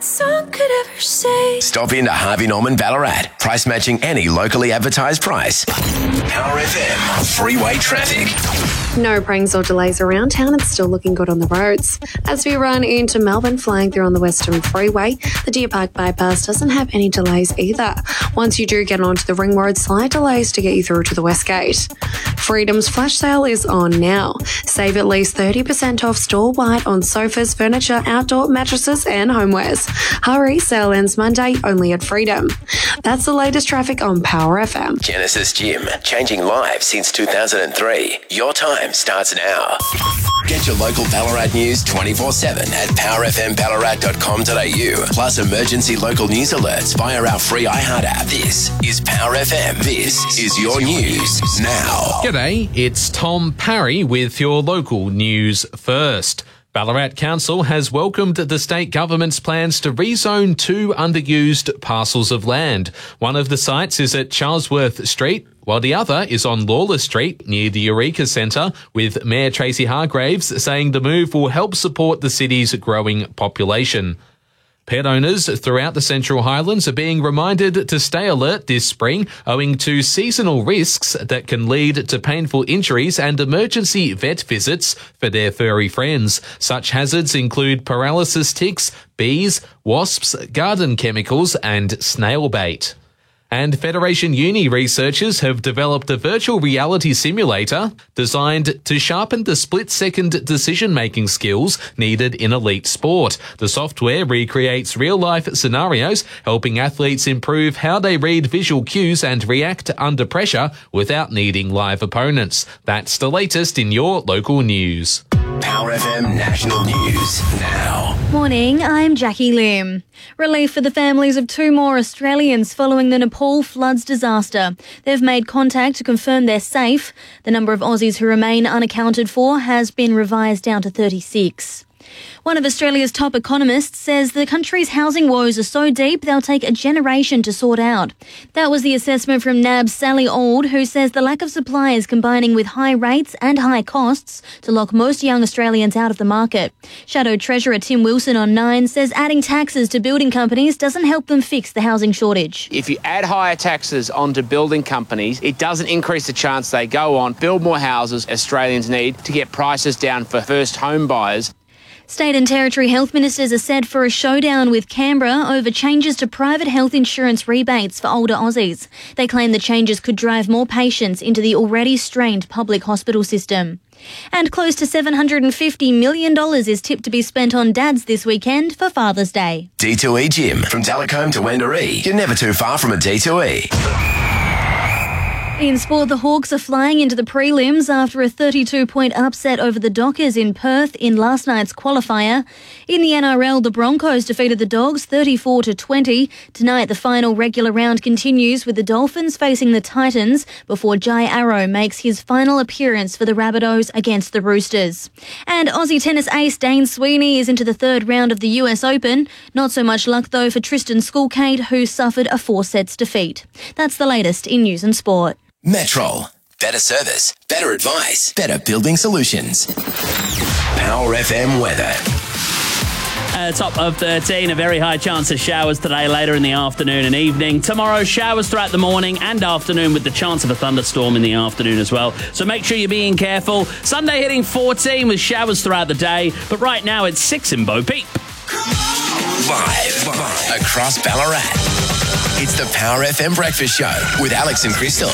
song could ever say. Stop into Harvey Norman Ballarat. Price matching any locally advertised price. Power FM. Freeway traffic. No pranks or delays around town. It's still looking good on the roads. As we run into Melbourne, flying through on the Western Freeway, the Deer Park bypass doesn't have any delays either. Once you do get onto the ring road, slight delays to get you through to the West Gate. Freedom's flash sale is on now. Save at least 30% off store-wide on sofas, furniture, outdoor mattresses and homewares. Hurry, sale ends Monday only at Freedom. That's the latest traffic on Power FM. Genesis Gym, changing lives since 2003. Your time starts now. Get your local Ballarat news 24/7 at powerfmballarat.com.au. Plus emergency local news alerts via our free iHeart app. This is Power FM. This is your news now. G'day, it's Tom Parry with your local news first. Ballarat Council has welcomed the state government's plans to rezone 2 underused parcels of land. One of the sites is at Charlesworth Street, while the other is on Lawless Street near the Eureka Centre, with Mayor Tracy Hargraves saying the move will help support the city's growing population. Pet owners throughout the Central Highlands are being reminded to stay alert this spring owing to seasonal risks that can lead to painful injuries and emergency vet visits for their furry friends. Such hazards include paralysis ticks, bees, wasps, garden chemicals and snail bait. And Federation Uni researchers have developed a virtual reality simulator designed to sharpen the split-second decision-making skills needed in elite sport. The software recreates real-life scenarios, helping athletes improve how they read visual cues and react under pressure without needing live opponents. That's the latest in your local news. Power FM National News now. Morning, I'm Jackie Lim. Relief for the families of 2 more Australians following the Nepal floods disaster. They've made contact to confirm they're safe. The number of Aussies who remain unaccounted for has been revised down to 36. One of Australia's top economists says the country's housing woes are so deep they'll take a generation to sort out. That was the assessment from NAB's Sally Auld, who says the lack of supply is combining with high rates and high costs to lock most young Australians out of the market. Shadow Treasurer Tim Wilson on 9 says adding taxes to building companies doesn't help them fix the housing shortage. If you add higher taxes onto building companies, it doesn't increase the chance they go on, build more houses Australians need to get prices down for first home buyers. State and Territory health ministers are set for a showdown with Canberra over changes to private health insurance rebates for older Aussies. They claim the changes could drive more patients into the already strained public hospital system. And close to $750 million is tipped to be spent on dads this weekend for Father's Day. D2E Gym, from Talcombe to Wendouree. You're never too far from a D2E. In sport, the Hawks are flying into the prelims after a 32-point upset over the Dockers in Perth in last night's qualifier. In the NRL, the Broncos defeated the Dogs 34-20. Tonight, the final regular round continues with the Dolphins facing the Titans before Jai Arrow makes his final appearance for the Rabbitohs against the Roosters. And Aussie tennis ace Dane Sweeney is into the 3rd round of the US Open. Not so much luck, though, for Tristan Skulkate, who suffered a 4-sets defeat. That's the latest in news and sport. Metrol. Better service, better advice, better building solutions. Power FM weather. Top of 13, a very high chance of showers today, later in the afternoon and evening. Tomorrow, showers throughout the morning and afternoon with the chance of a thunderstorm in the afternoon as well. So make sure you're being careful. Sunday hitting 14 with showers throughout the day, but right now it's 6 in Bo Peep. Live across Ballarat. It's the Power FM Breakfast Show with Alex and Crystal.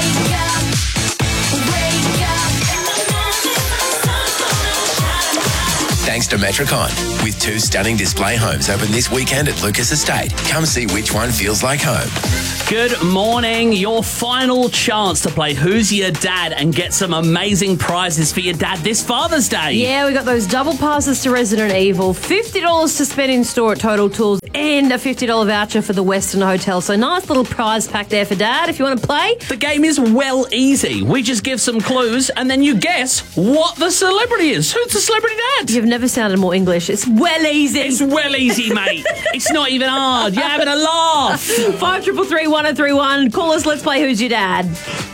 Thanks to Metricon, with 2 stunning display homes open this weekend at Lucas Estate. Come see which one feels like home. Good morning. Your final chance to play Who's Your Dad and get some amazing prizes for your dad this Father's Day. Yeah, we got those double passes to Resident Evil, $50 to spend in store at Total Tools, and a $50 voucher for the Western Hotel. So nice little prize pack there for Dad if you want to play. The game is well easy. We just give some clues and then you guess what the celebrity is. Who's the celebrity dad? You've never sounded more English. It's well easy. It's well easy, mate. It's not even hard. You're having a laugh. 5333 1031. Call us. Let's play Who's Your Dad.